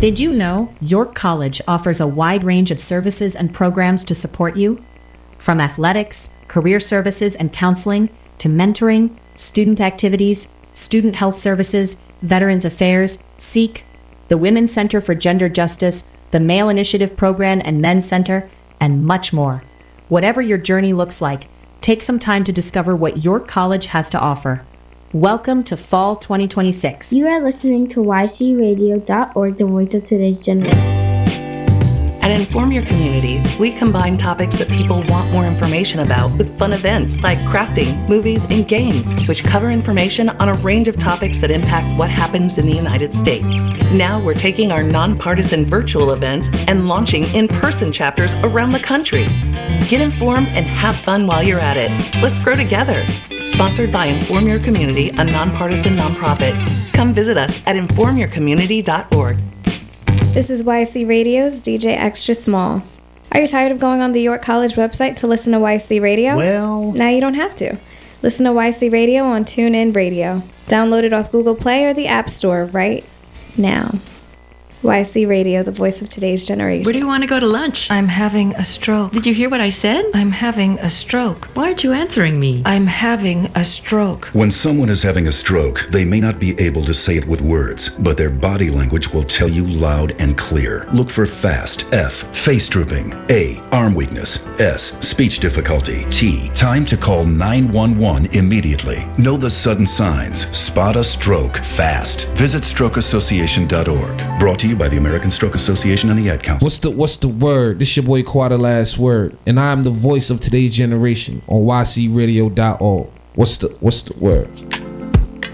Did you know York College offers a wide range of services and programs to support you? From athletics, career services and counseling, to mentoring, student activities, student health services, Veterans Affairs, SEEK, the Women's Center for Gender Justice, the Male Initiative Program and Men's Center, and much more. Whatever your journey looks like, take some time to discover what York College has to offer. Welcome to Fall 2026. You are listening to ycradio.org, the voice of today's generation. At Inform Your Community, we combine topics that people want more information about with fun events like crafting, movies, and games, which cover information on a range of topics that impact what happens in the United States. Now we're taking our nonpartisan virtual events and launching in-person chapters around the country. Get informed and have fun while you're at it. Let's grow together. Sponsored by Inform Your Community, a nonpartisan nonprofit. Come visit us at informyourcommunity.org. This is YC Radio's DJ Extra Small. Are you tired of going on the York College website to listen to YC Radio? Well, now you don't have to. Listen to YC Radio on TuneIn Radio. Download it off Google Play or the App Store right now. YC Radio, the voice of today's generation. Where do you want to go to lunch? I'm having a stroke. Did you hear what I said? I'm having a stroke. Why aren't you answering me? I'm having a stroke. When someone is having a stroke, they may not be able to say it with words, but their body language will tell you loud and clear. Look for FAST, F, face drooping, A, arm weakness, S, speech difficulty, T, time to call 911 immediately. Know the sudden signs. Spot a stroke fast. Visit strokeassociation.org. Brought to you by the American Stroke Association and the Ad Council. What's the word? This your boy Quad Last Word, and I'm the voice of today's generation on ycradio.org. What's the word?